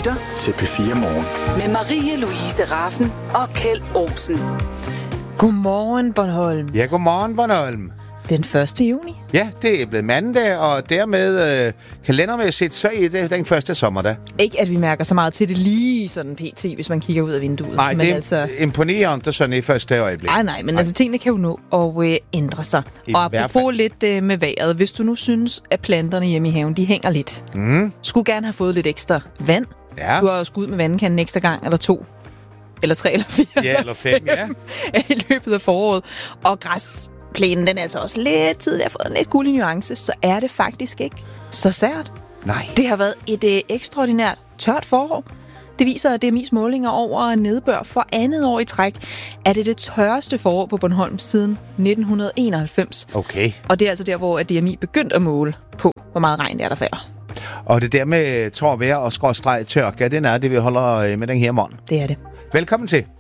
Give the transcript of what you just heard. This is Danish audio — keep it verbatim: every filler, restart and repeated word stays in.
lytter til P fire Morgen. Med Marie-Louise Raffen og Kjeld Olsen. Godmorgen, Bornholm. Ja, godmorgen, Bornholm. Den første juni. Ja, det er blevet mandag, og dermed øh, kalendermæssigt, så er det den første sommerdag. Ikke, at vi mærker så meget til det lige sådan pt, hvis man kigger ud af vinduet. Nej, men det er altså... imponerende sådan i første øjeblik. Nej, nej, men nej. altså tingene kan jo nå at øh, ændre sig. I og apropos lidt øh, med vejret, hvis du nu synes, at planterne hjemme i haven, de hænger lidt. Mm. Skulle gerne have fået lidt ekstra vand. Ja. Du har jo skudt med vandkanden en ekstra gang, eller to. Eller tre, eller fire. Ja, eller fem, ja. I løbet af foråret. Og græsplænen, den er altså også lidt tid, jeg har fået en lidt guld nuance, så er det faktisk ikke så sært. Nej. Det har været et øh, ekstraordinært tørt forår. Det viser, at D M I's målinger over nedbør for andet år i træk, at det er det tørreste forår på Bornholm siden nitten enoghalvfems. Okay. Og det er altså der, hvor D M I begyndte at måle på, hvor meget regn det er, der falder. Og det der med tår vejr og skråstreg tørke, det er det, vi holder med den her morgen. Det er det. Velkommen til.